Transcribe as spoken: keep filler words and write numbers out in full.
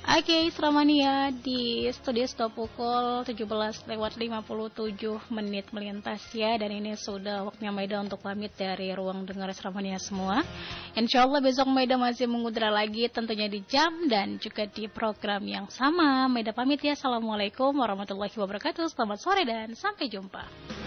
Oke, Seramania di studio stop pukul tujuh belas lewat lima puluh tujuh menit melintas ya. Dan ini sudah waktunya Maida untuk pamit dari ruang dengar Seramania semua. Insya Allah besok Maida masih mengudara lagi, tentunya di jam dan juga di program yang sama. Maida pamit ya. Assalamualaikum warahmatullahi wabarakatuh. Selamat sore dan sampai jumpa.